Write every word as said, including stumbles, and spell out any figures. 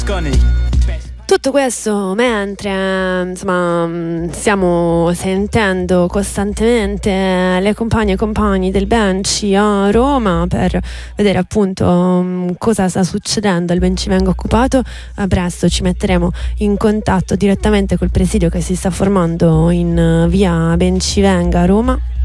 Tutto questo mentre insomma stiamo sentendo costantemente le compagne e compagni del Benci a Roma per vedere appunto cosa sta succedendo al Bencivenga occupato. A presto ci metteremo in contatto direttamente col presidio che si sta formando in via Bencivenga a Roma.